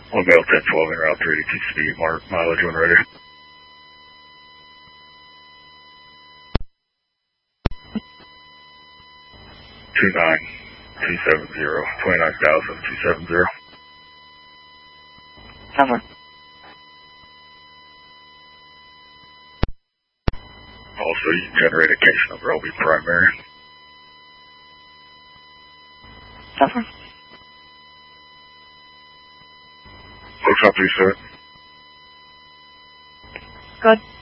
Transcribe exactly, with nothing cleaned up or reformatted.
One Mail ten twelve, en route three eighty-two speed, mark mileage when ready. two nine two seven zero, twenty-nine thousand two seven zero. Number. Also, you can generate a case number. I'll be primary. Number. Looks up to you, sir. Good.